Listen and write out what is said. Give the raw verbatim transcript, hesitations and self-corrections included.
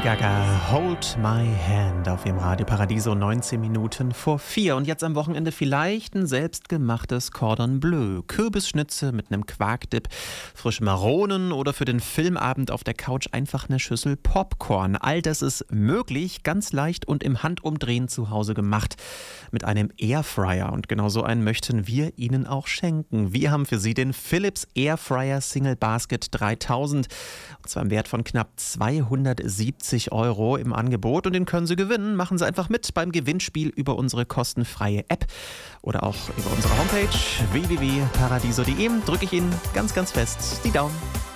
Gaga, Hold My Hand auf dem Radio Paradiso, neunzehn Minuten vor vier. Und jetzt am Wochenende vielleicht ein selbstgemachtes Cordon Bleu. Kürbisschnitze mit einem Quarkdip, frische Maronen oder für den Filmabend auf der Couch einfach eine Schüssel Popcorn. All das ist möglich, ganz leicht und im Handumdrehen zu Hause gemacht. Mit einem Airfryer. Und genau so einen möchten wir Ihnen auch schenken. Wir haben für Sie den Philips Airfryer Single Basket dreitausend. Und zwar im Wert von knapp zweihundertsiebzig Euro im Angebot. Und den können Sie gewinnen. Machen Sie einfach mit beim Gewinnspiel über unsere kostenfreie App oder auch über unsere Homepage w w w punkt paradiso punkt de. Drücke ich Ihnen ganz, ganz fest die Daumen.